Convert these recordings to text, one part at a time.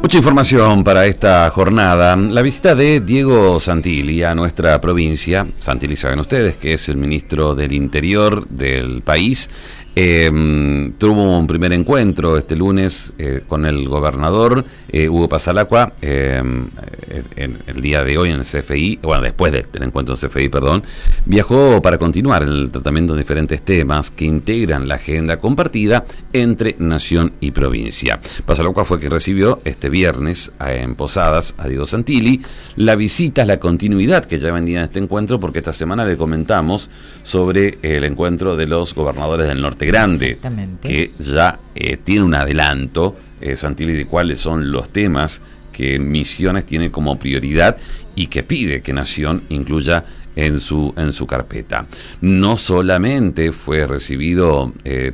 Mucha información para esta jornada. La visita de Diego Santilli a nuestra provincia. Santilli, saben ustedes que es el ministro del Interior del país. Tuvo un primer encuentro este lunes con el gobernador Hugo Pasalacqua en el día de hoy en el CFI, bueno, después del encuentro en el CFI, perdón, viajó para continuar el tratamiento de diferentes temas que integran la agenda compartida entre nación y provincia. Pasalacqua fue quien recibió este viernes en Posadas a Diego Santilli. La visita es la continuidad que ya vendía en este encuentro, porque esta semana le comentamos sobre el encuentro de los gobernadores del Norte Grande, que ya tiene un adelanto, Santilli, de cuáles son los temas que Misiones tiene como prioridad y que pide que Nación incluya en su carpeta. No solamente fue recibido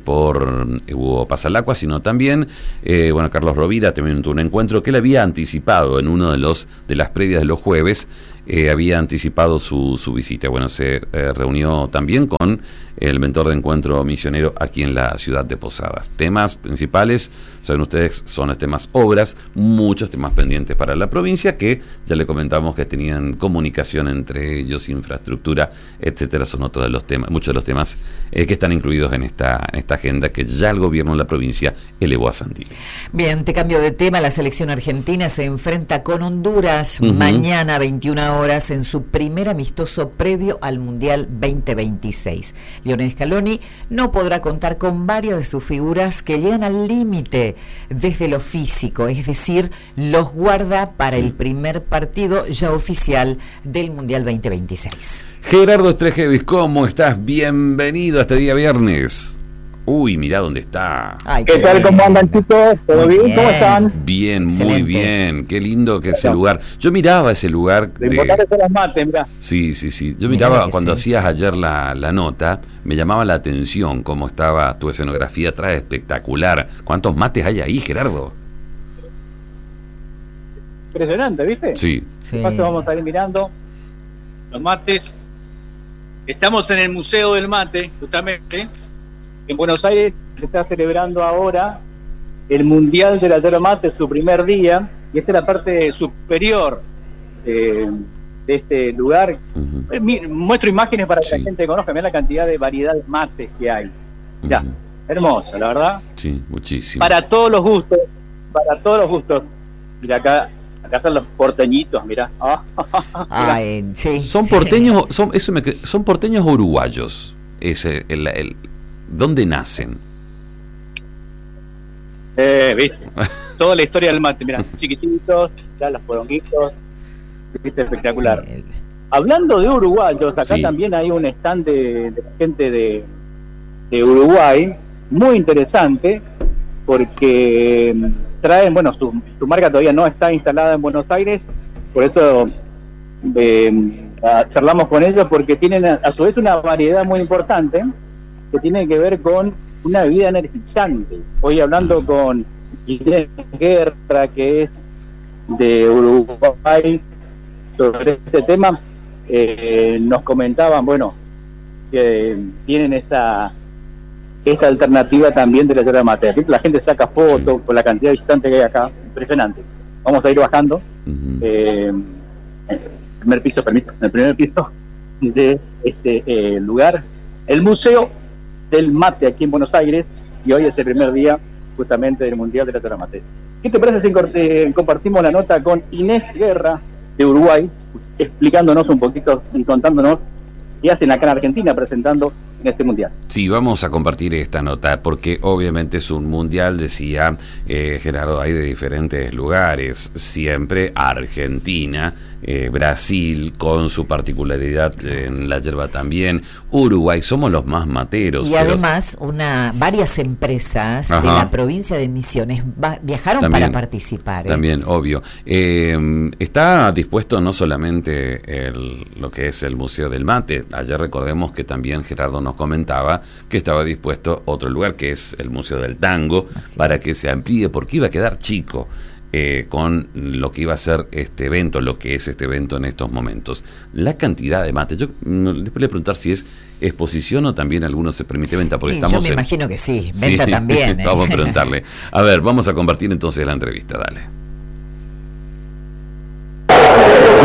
por Hugo Pasalacqua, sino también, Carlos Rovira también tuvo un encuentro que él había anticipado en uno de las previas de los jueves. Había anticipado su visita. Se reunió también con el mentor de encuentro misionero aquí en la ciudad de Posadas. Temas principales, saben ustedes, son los temas obras, muchos temas pendientes para la provincia, que ya le comentamos que tenían comunicación entre ellos, infraestructura, etcétera. Son otros de los temas, muchos de los temas que están incluidos en esta agenda que ya el gobierno de la provincia elevó a Santilli. Bien, te cambio de tema. La selección argentina se enfrenta con Honduras mañana 21 horas en su primer amistoso previo al Mundial 2026. Lionel Scaloni no podrá contar con varias de sus figuras que llegan al límite desde lo físico, es decir, los guarda para el primer partido ya oficial del Mundial 2026. Gerardo Estrejevis, ¿cómo estás? Bienvenido a este día viernes. Uy, mirá dónde está. Ay, ¿qué tal? ¿Cómo andan, chicos? ¿Todo bien? ¿Cómo están? Bien, excelente. Muy bien. Qué lindo que es ese lugar. Yo miraba ese lugar. Lo importante son las mates, mirá. Sí. Yo miraba cuando sí. hacías ayer la nota, me llamaba la atención cómo estaba tu escenografía atrás, espectacular. ¿Cuántos mates hay ahí, Gerardo? Impresionante, ¿viste? Sí. De paso vamos a ir mirando los mates. Estamos en el Museo del Mate, justamente. En Buenos Aires se está celebrando ahora el Mundial de la Yerba Mate, su primer día, y esta es la parte superior de este lugar. Muestro imágenes para que la gente conozca, mirá la cantidad de variedad de mates que hay. Ya, hermoso, la verdad. Sí, muchísimo. Para todos los gustos, Mira, acá están los porteñitos, mirá. Sí. Son porteños, son porteños uruguayos. ¿Dónde nacen? Viste, toda la historia del mate, mira, chiquititos, ya los poronguitos, viste, espectacular. Sí. Hablando de uruguayos, acá también hay un stand de la gente de Uruguay, muy interesante, porque traen, su marca todavía no está instalada en Buenos Aires, por eso charlamos con ellos, porque tienen a su vez una variedad muy importante, que tiene que ver con una bebida energizante. Hoy hablando con Inés Guerra, que es de Uruguay, sobre este tema, nos comentaban, que tienen esta alternativa también de la yerba mate. La gente saca fotos con la cantidad de visitantes que hay acá, impresionante. Vamos a ir bajando. En el primer piso de este lugar, el Museo del Mate aquí en Buenos Aires, y hoy es el primer día justamente del Mundial de la Yerba Mate. ¿Qué te parece si compartimos la nota con Inés Guerra de Uruguay, explicándonos un poquito y contándonos qué hacen acá en Argentina presentando en este Mundial? Sí, vamos a compartir esta nota porque obviamente es un Mundial, decía Gerardo, hay de diferentes lugares, siempre Argentina, Brasil con su particularidad en la yerba también, Uruguay, somos los más materos. Y además varias empresas de la provincia de Misiones viajaron también, para participar. También, obvio. Está dispuesto no solamente lo que es el Museo del Mate, ayer recordemos que también Gerardo nos comentaba que estaba dispuesto otro lugar que es el Museo del Tango, para que se amplíe porque iba a quedar chico. Con lo que iba a ser este evento, lo que es este evento en estos momentos. La cantidad de mate, yo les voy a preguntar si es exposición o también algunos se permite venta, porque estamos yo me imagino que sí, venta también. Vamos a preguntarle. A ver, vamos a compartir entonces la entrevista, dale.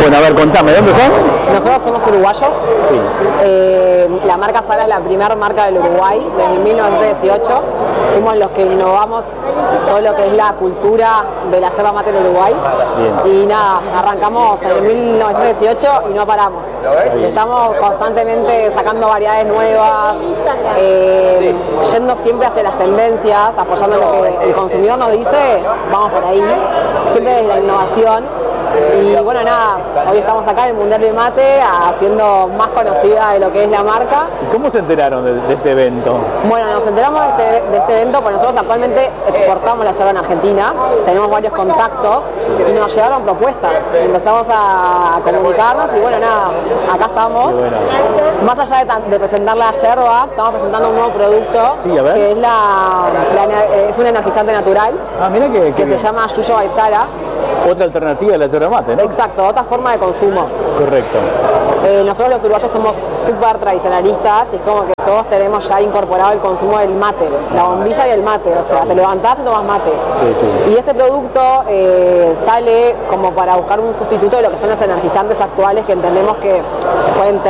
Bueno, a ver, contame, ¿de dónde son? Nosotros somos uruguayos. Sí. La marca Sara es la primera marca del Uruguay desde 1918. Fuimos los que innovamos todo lo que es la cultura de la yerba mate en Uruguay. Bien. Y nada, arrancamos en 1918 y no paramos. Estamos constantemente sacando variedades nuevas, yendo siempre hacia las tendencias, apoyando lo que el consumidor nos dice, vamos por ahí, siempre desde la innovación. Y bueno, nada, hoy estamos acá en el Mundial del Mate haciendo más conocida de lo que es la marca. ¿Y cómo se enteraron de este evento? Bueno, nos enteramos de este evento porque nosotros actualmente exportamos la yerba en Argentina, tenemos varios contactos y nos llegaron propuestas. Empezamos a comunicarnos y bueno, nada, acá estamos. Bueno. Más allá de presentar la yerba, estamos presentando un nuevo producto, sí, que es un energizante natural, que se llama Yuyo by Sara. Otra alternativa de la yerba mate, ¿no? Exacto, otra forma de consumo. Correcto. Nosotros los uruguayos somos súper tradicionalistas y es como que todos tenemos ya incorporado el consumo del mate, la bombilla y el mate, o sea, te levantás y tomas mate. Sí, sí. Y este producto sale como para buscar un sustituto de lo que son los energizantes actuales que entendemos que pueden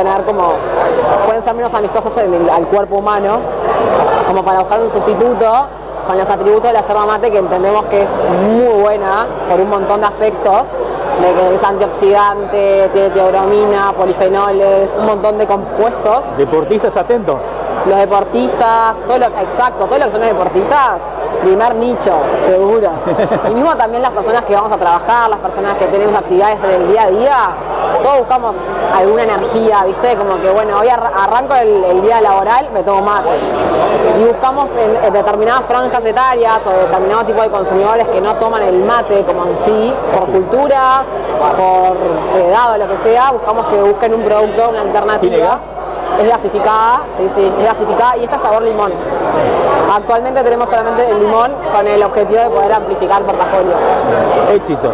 ser menos amistosos al cuerpo humano, como para buscar un sustituto con los atributos de la yerba mate que entendemos que es muy buena por un montón de aspectos, de que es antioxidante, tiene teobromina, polifenoles, un montón de compuestos. ¿Deportistas atentos? Los deportistas, todo lo que son los deportistas, primer nicho, seguro. Y mismo también las personas que vamos a trabajar, las personas que tenemos actividades en el día a día, todos buscamos alguna energía, ¿viste? Como que bueno, hoy arranco el día laboral, me tomo mate. Y buscamos en determinadas franjas etarias o determinado tipo de consumidores que no toman el mate como en sí, por cultura, por edad o lo que sea, buscamos que busquen un producto, una alternativa. ¿Tiene gas? Es gasificada, sí, es gasificada y está sabor limón. Actualmente tenemos solamente el limón con el objetivo de poder amplificar el portafolio. Éxitos.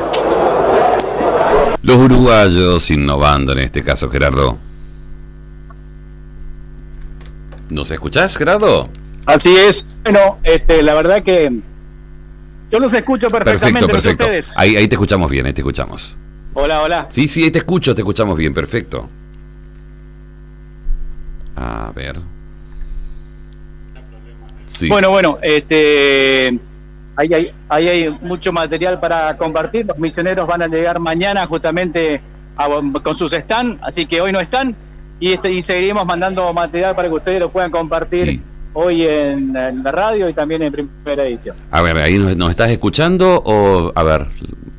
Los uruguayos innovando en este caso, Gerardo. ¿Nos escuchás, Gerardo? Así es. Bueno, la verdad que yo los escucho perfectamente. Perfecto. Ustedes. Ahí te escuchamos bien, ahí te escuchamos. Hola. Sí, ahí te escuchamos bien, perfecto. A ver. Sí. Bueno, ahí hay mucho material para compartir. Los misioneros van a llegar mañana justamente con sus stands, así que hoy no están y seguiremos mandando material para que ustedes lo puedan compartir hoy en la radio y también en primera edición. A ver, ahí nos estás escuchando o a ver,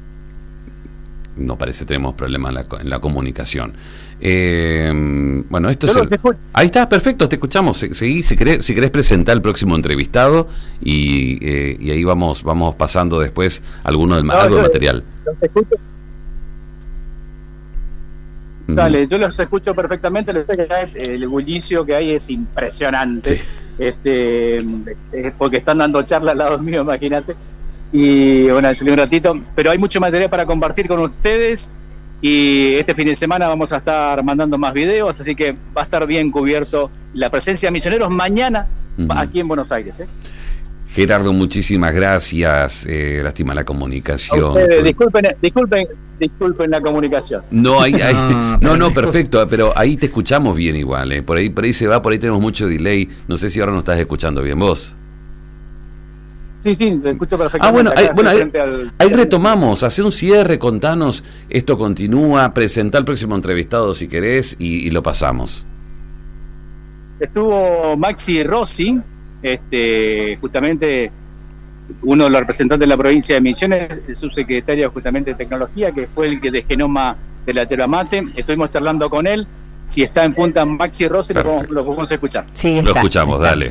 no parece que tenemos problemas en la comunicación. Bueno, esto ahí está, perfecto, te escuchamos. Seguí, si querés presentar el próximo entrevistado y ahí vamos pasando después algo del material. Los escucho. Dale, yo los escucho perfectamente. El bullicio que hay es impresionante. Sí. Porque están dando charla al lado mío, imagínate. Y bueno, salió un ratito, pero hay mucho material para compartir con ustedes. Y este fin de semana vamos a estar mandando más videos, así que va a estar bien cubierto la presencia de misioneros mañana aquí en Buenos Aires. Gerardo, muchísimas gracias. Lástima la comunicación. Disculpen la comunicación. No, no, perfecto, pero ahí te escuchamos bien igual. Por ahí se va, por ahí tenemos mucho delay. No sé si ahora nos estás escuchando bien vos. Sí, te escucho perfectamente. Ahí retomamos, hacer un cierre, contanos, esto continúa, presentá al próximo entrevistado si querés y lo pasamos. Estuvo Maxi Rossi, justamente uno de los representantes de la provincia de Misiones, el subsecretario justamente de Tecnología, que fue el que de genoma de la yerba mate. Estuvimos charlando con él. Si está en punta Maxi Rossi, lo podemos escuchar. Sí, lo escuchamos, dale.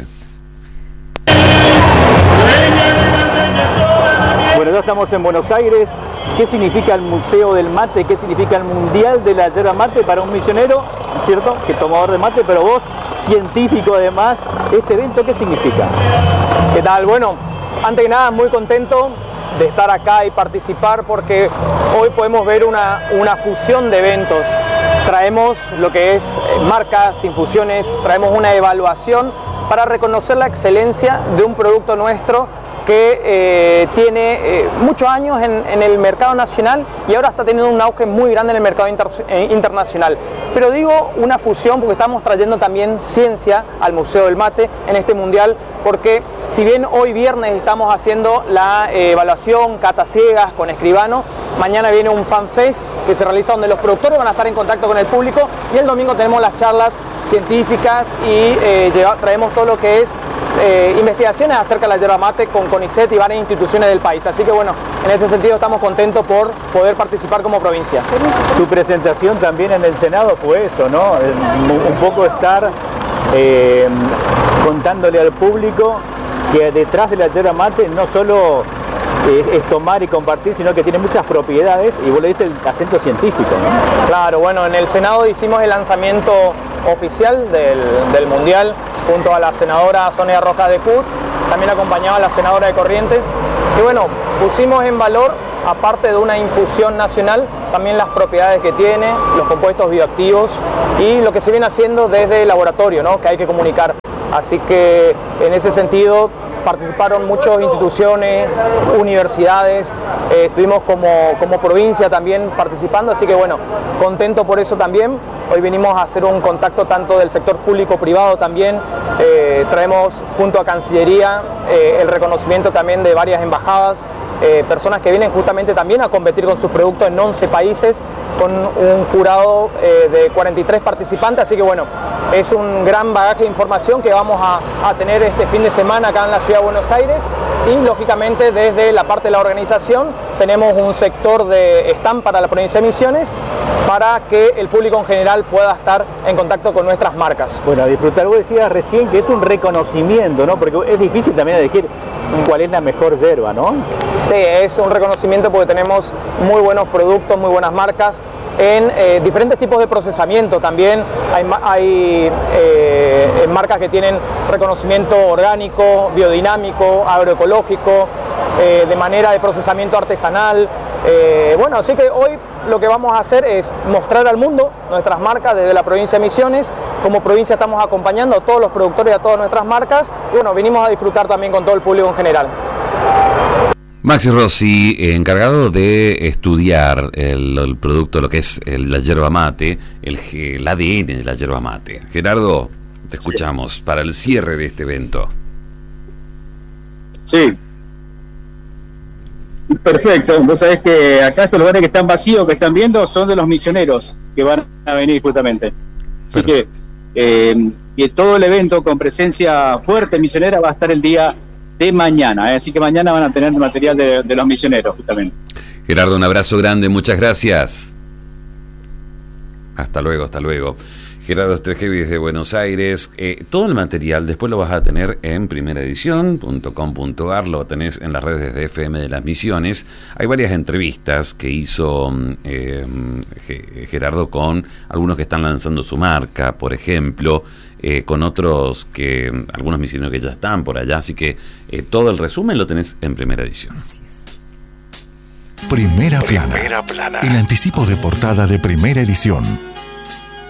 Bueno, ya estamos en Buenos Aires. ¿Qué significa el Museo del Mate? ¿Qué significa el Mundial de la Yerba Mate para un misionero, cierto? Que tomador de mate, pero vos, científico además, ¿este evento qué significa? ¿Qué tal? Bueno, antes que nada, muy contento de estar acá y participar porque hoy podemos ver una fusión de eventos. Traemos lo que es marcas, infusiones, traemos una evaluación para reconocer la excelencia de un producto nuestro que tiene muchos años en el mercado nacional y ahora está teniendo un auge muy grande en el mercado internacional. Pero digo una fusión porque estamos trayendo también ciencia al Museo del Mate en este mundial, porque si bien hoy viernes estamos haciendo la evaluación cata ciegas con escribano, mañana viene un fan fest que se realiza donde los productores van a estar en contacto con el público y el domingo tenemos las charlas científicas y traemos todo lo que es investigaciones acerca de la yerba mate con CONICET y varias instituciones del país. Así que bueno, en este sentido estamos contentos por poder participar como provincia. Tu presentación también en el Senado fue eso, ¿no? Un poco estar contándole al público que detrás de la yerba mate no solo es tomar y compartir, sino que tiene muchas propiedades, y vos le diste el acento científico, ¿no? Claro, bueno, en el Senado hicimos el lanzamiento oficial del Mundial junto a la senadora Sonia Rojas de CUT, también acompañaba a la senadora de Corrientes, y bueno, pusimos en valor, aparte de una infusión nacional, también las propiedades que tiene, los compuestos bioactivos y lo que se viene haciendo desde el laboratorio, ¿no? Que hay que comunicar. Así que en ese sentido participaron muchas instituciones, universidades, estuvimos como provincia también participando, así que bueno, contento por eso también. Hoy venimos a hacer un contacto tanto del sector público-privado también, traemos junto a Cancillería el reconocimiento también de varias embajadas, personas que vienen justamente también a competir con sus productos en 11 países, con un jurado de 43 participantes, así que bueno, es un gran bagaje de información que vamos a tener este fin de semana acá en la Ciudad de Buenos Aires, y lógicamente desde la parte de la organización tenemos un sector de stand para la provincia de Misiones para que el público en general pueda estar en contacto con nuestras marcas. Bueno, a disfrutar. Vos decías recién que es un reconocimiento, ¿no? Porque es difícil también elegir cuál es la mejor yerba, ¿no? Sí, es un reconocimiento porque tenemos muy buenos productos, muy buenas marcas en diferentes tipos de procesamiento. También hay marcas que tienen reconocimiento orgánico, biodinámico, agroecológico, de manera de procesamiento artesanal. Bueno, así que hoy lo que vamos a hacer es mostrar al mundo nuestras marcas desde la provincia de Misiones. Como provincia estamos acompañando a todos los productores y a todas nuestras marcas. Y bueno, venimos a disfrutar también con todo el público en general. Maxi Rossi, encargado de estudiar el producto, lo que es la yerba mate, el ADN de la yerba mate. Gerardo, te escuchamos para el cierre de este evento. Sí. Perfecto. Vos sabés que acá estos lugares que están vacíos, que están viendo, son de los misioneros que van a venir justamente. Así que todo el evento con presencia fuerte misionera va a estar el día de mañana, así que mañana van a tener material de los misioneros justamente. Gerardo, un abrazo grande, muchas gracias. Hasta luego, hasta luego. Gerardo Stregevi desde Buenos Aires. Todo el material después lo vas a tener en primeraedición.com.ar, lo tenés en las redes de FM de las Misiones. Hay varias entrevistas que hizo Gerardo con algunos que están lanzando su marca, por ejemplo, con otros algunos misioneros que ya están por allá, así que todo el resumen lo tenés en Primera Edición. Así es. Primera Plana. El anticipo de portada de Primera Edición.